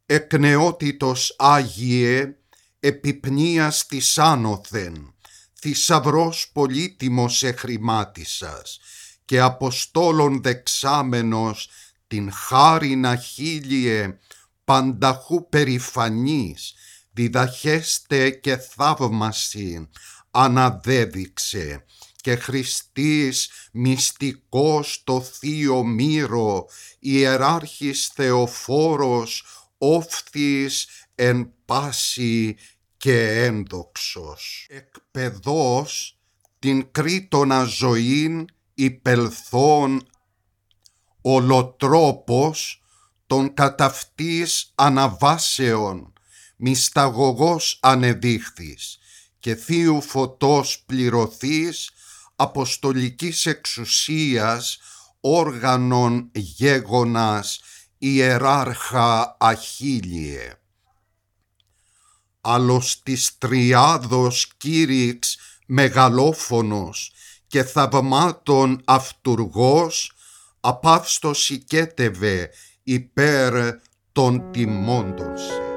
εκ νεότητος Άγιε, επιπνίας της άνωθεν, θησαυρός πολύτιμος εχρημάτισας, και αποστόλων δεξάμενος την χάριν αχίλιε, πανταχού περηφανής, διδαχέστε και θαύμασιν αναδέδειξε, και Χριστής μυστικός το θείο μύρο, ιεράρχης Θεοφόρος, όφθης εν πάση και ένδοξος. Εκπαιδός την κρήτονα ζωήν υπελθών ολοτρόπος των καταυτής αναβάσεων, μυσταγωγός ανεδείχθης και θείου φωτός πληρωθείς, αποστολικής εξουσίας, όργανον γέγονας, ιεράρχα αχίλιε. Άλλος της τριάδος κήρυξ μεγαλόφωνος και θαυμάτων αυτουργός, απαύστος οικέτευε υπέρ των τιμώντων σε.